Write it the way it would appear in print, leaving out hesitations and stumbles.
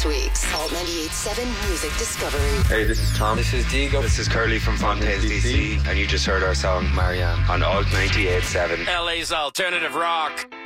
this week's Alt 98.7 Music Discovery. Hey, this is Tom. This is Diego. This is Curly from Fontaines DC, and you just heard our song Marianne on Alt 98.7. LA's alternative rock.